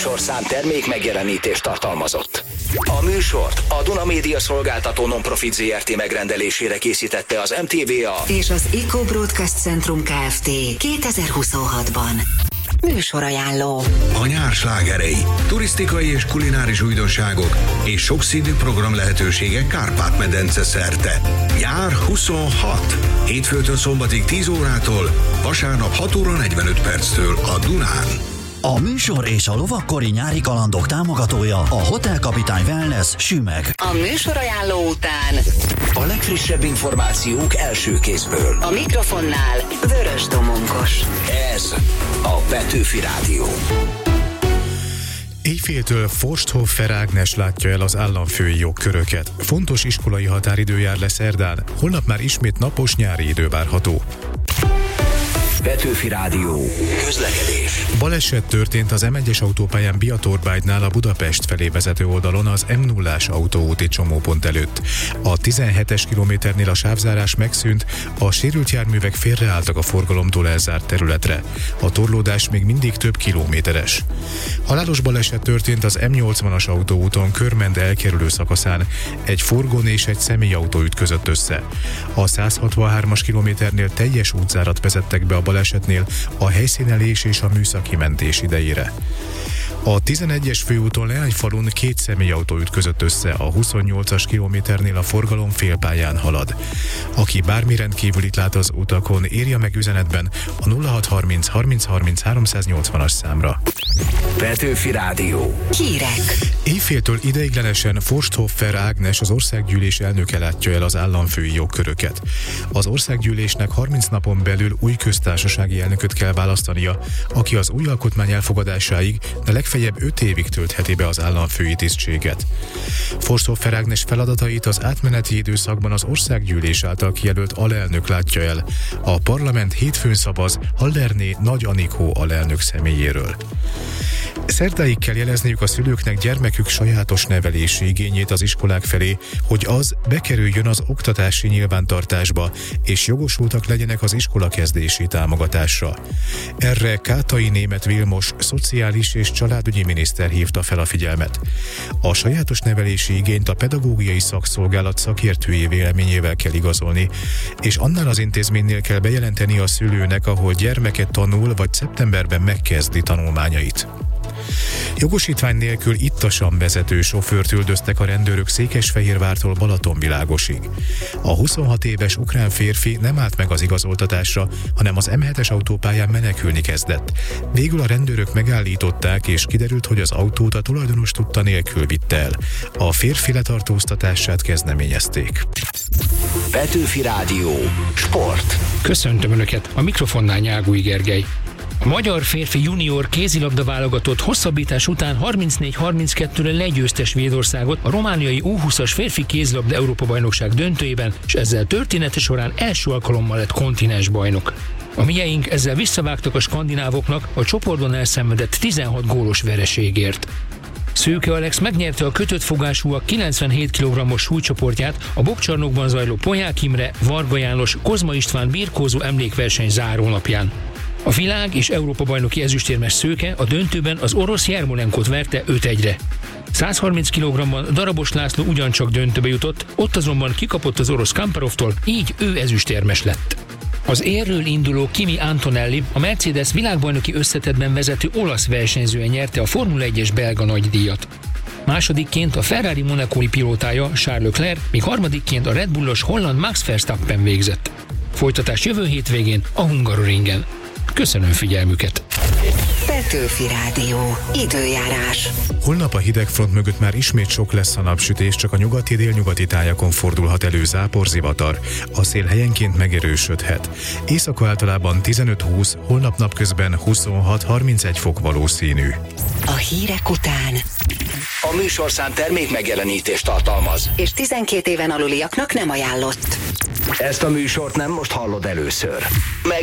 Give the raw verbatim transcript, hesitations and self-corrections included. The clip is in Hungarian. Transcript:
műsorszám termék megjelenítést tartalmazott. A műsort a Duna Média Szolgáltató Non-Profit zé er té megrendelésére készítette az em té vé á és az Eco Broadcast Centrum Kft. kétezer-huszonhatban. Műsorajánló. A nyár slágerei, turisztikai és kulináris újdonságok és sokszínű program lehetőségek Kárpát-medence szerte. Nyár huszonhat. Hétfőtől szombatig tíz órától, vasárnap hat óra negyvenöt perctől a Dunán. A műsor és a lovakkori nyári kalandok támogatója a Hotel Kapitány Wellness Sümeg. A műsorajánló után a legfrissebb információk első kézből. A mikrofonnál Vörös Domonkos. Ez a Petőfi Rádió. Éjféltől Forsthoffer Ágnes látja el az államfői jogköröket. Fontos iskolai határidő jár le szerdán, holnap már ismét napos nyári idő várható. Petőfi Rádió. Közlekedés. Baleset történt az em egyes autópályán Biatorbágynál a Budapest felé vezető oldalon az em nullás autóúti csomópont előtt. A tizenhetes kilométernél a sávzárás megszűnt, a sérült járművek félreálltak a forgalomtól elzárt területre. A torlódás még mindig több kilométeres. Halálos baleset történt az em nyolcvanas autóúton Körmende elkerülő szakaszán. Egy furgon és egy személyautó ütközött össze. A száz hatvanhármas kilométernél teljes útzárat vezettek be a balesetnél a helyszínelés és a műszaki mentés idejére. A tizenegyes főúton Leányfalun két személyautó ütközött össze, a huszonnyolcas kilométernél a forgalom félpályán halad. Aki bármi rendkívülit lát az utakon, írja meg üzenetben a nulla hat harminc harminc harminc háromszáznyolcvanas számra. Petőfi Rádió. Hírek. Éjféltől ideiglenesen Forsthoffer Ágnes, az országgyűlés elnöke látja el az államfői jogköröket. Az országgyűlésnek harminc napon belül új köztársasági elnököt kell választania, aki az új alkotmány elfogadásáig, de legfeljebb öt évig töltheti be az államfői tisztséget. Forsthoffer Ágnes feladatait az átmeneti időszakban az országgyűlés által kijelölt alelnök látja el. A parlament hétfőn szavaz Hallerné Nagy Anikó alelnök személyéről. Szerdáig kell jelezniük a szülőknek gyermekük sajátos nevelési igényét az iskolák felé, hogy az bekerüljön az oktatási nyilvántartásba, és jogosultak legyenek az iskolakezdési támogatásra. Erre Kátai Németh Vilmos, szociális és családügyi miniszter hívta fel a figyelmet. A sajátos nevelési igényt a pedagógiai szakszolgálat szakértői véleményével kell igazolni, és annál az intézménynél kell bejelenteni a szülőnek, ahol gyermeke tanul, vagy szeptemberben megkezdi tanulmányait. Jogosítvány nélkül ittasan vezető sofőrt üldöztek a rendőrök Székesfehérvártól Balatonvilágosig. A huszonhat éves ukrán férfi nem állt meg az igazoltatásra, hanem az em hetes autópályán menekülni kezdett. Végül a rendőrök megállították, és kiderült, hogy az autót a tulajdonos tudta nélkül vitte el. A férfi letartóztatását kezdeményezték. Petőfi Rádió. Sport. Köszöntöm Önöket, a mikrofonnál Nyágúj Gergely. A magyar férfi junior kézilabda válogatott hosszabbítás után harmincnégy harminckettőre legyőzte Svédországot a romániai U húszas férfi kézilabda Európa-bajnokság döntőjében, és ezzel története során első alkalommal lett kontinensbajnok. A mieink ezzel visszavágtak a skandinávoknak a csoportban elszenvedett tizenhat gólos vereségért. Szőke Alex megnyerte a kötött fogásúak kilencvenhét kilogrammos súlycsoportját a bokcsarnokban zajló Polyák Imre, Varga János, Kozma István birkózó emlékverseny zárónapján. A világ és Európa-bajnoki ezüstérmes Szőke a döntőben az orosz Jermolenkót verte öt egyre. száz harminc kilogramban Darabos László ugyancsak döntőbe jutott, ott azonban kikapott az orosz Kamparovtól, így ő ezüstérmes lett. Az érről induló Kimi Antonelli a Mercedes világbajnoki összetettben vezető olasz versenyzője nyerte a Formula egyes belga nagydíjat. Másodikként a Ferrari monacói pilótája Charles Leclerc, míg harmadikként a Red Bullos holland Max Verstappen végzett. Folytatás jövő hétvégén a Hungaroringen. Köszönöm figyelmüket! Petőfi Rádió. Időjárás. Holnap a hidegfront mögött már ismét sok lesz a napsütés, csak a nyugati délnyugati tájakon fordulhat elő záporzivatar. A szél helyenként megerősödhet. Éjszaka általában tizenöt-húsz, holnap napközben huszonhat-harmincegy fok valószínű. A hírek után A műsorszám termék megjelenítést tartalmaz, és tizenkét éven aluliaknak nem ajánlott. Ezt a műsort nem most hallod először. Meg